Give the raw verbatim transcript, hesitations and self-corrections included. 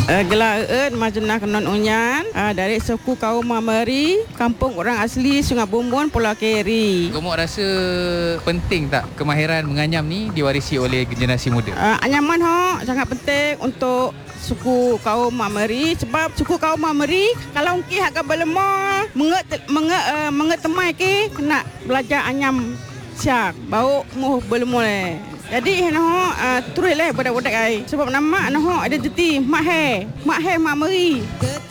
Uh, gelar eut majenah kenon unyan uh, dari suku kaum Mameri, kampung orang asli Sungai Bumbun, Pulau Keri. Gemuk rasa penting tak kemahiran menganyam ni diwarisi oleh generasi muda? Uh, anyaman ho sangat penting untuk suku kaum Mameri sebab suku kaum Mameri kalau ki agak berlemah menget menget uh, menget temai ki kena belajar anyam siak bau muh berlemah le. Jadi noh uh, terus leh budak-budak ai sebab nama noh identiti mak he mak he Mameri.